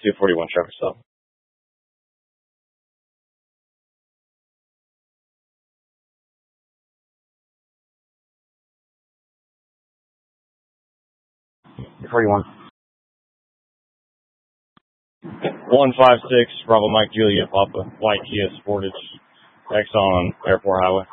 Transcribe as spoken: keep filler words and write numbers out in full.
two forty-one traffic stop. two forty-one. one five six, Bravo Mike Juliet Papa, White Kia Sportage, Exxon Airport Highway.